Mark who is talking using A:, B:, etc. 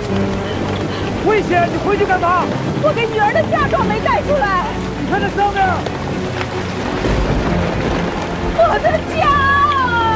A: 危险！你回去干嘛？
B: 我给女儿的嫁妆没带出来。
A: 你看这上面。